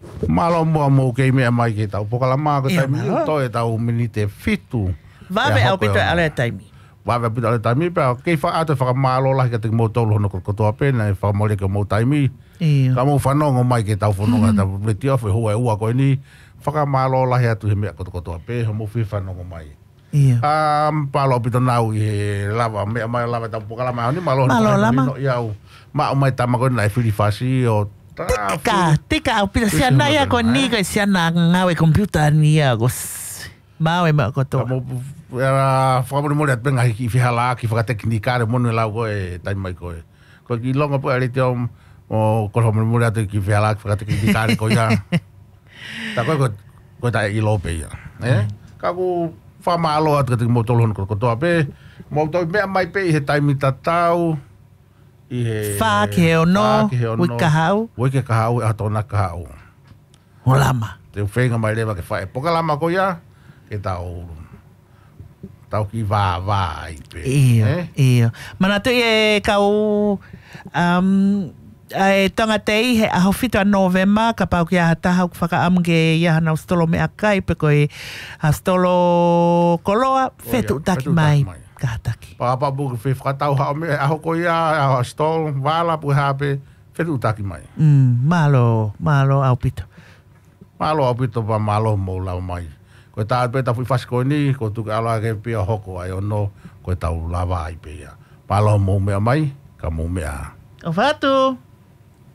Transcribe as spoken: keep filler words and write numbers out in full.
Malo mo mo ke me mai ke tau pokala ma ko tai mi to e tau minite fitu. Va ve au pito ale tai mi. Va ve pito ale tai mi pa ke fa ato fa malo la ke te mo tolo no ko to apena e fa mo le ke mo tai mi. Ka mo fa no mai ke tau fono ta le tio fe ho e ua ko ni fa malo la ya tu me ko to ape mo fi fa no mai. Iya. Um palo pito nau e lava me mai lava ta pokala ma ni malo no ia ma mai ta ma ko na fili fasi o Tika, tika au pita sia na ia ko ni ko sia na ngawe komputer ni ia ko mau e ma ko to. Era fa mo mo le penga ki fi hala ki fa teknika de mo la ko e tai mai ko. Ko ki longa po ale tio o ko mo mo le ki fi hala ki fa teknika ko ya. Ta ko ko ta i lo pe ya. Eh? Ka ku fa malo at ke mo tolon ko to ape mo to me mai pe he tai mi tatau. Fa ke o no, wika hau. Wika hau a tona hau. O lama. Te whenga mai lewa ke whae. Poka lama ko ia, ke tau, tau ki wā wā i pe. Iyo, iyo. Mana tu e kau, um, e tonga tei he aho whitu a Novema, ka pau ki aha taha ku whaka amge i aha nau stolo me akai, pe koe a stolo koloa, whetu taki mai. Kataki. Papa bu ke whakatau hao me, aho ko ia, aho stol, wala pu hape, whetu taki mai. Mm, malo, malo au pito. Malo au pito pa malo mo lau mai. Koe tā pe ta fui whasko ni, ko tuke aloha ke pia hoko ai ono, koe tau lava ai pe ia. Malo mo mea mai, ka mo mea. O whatu.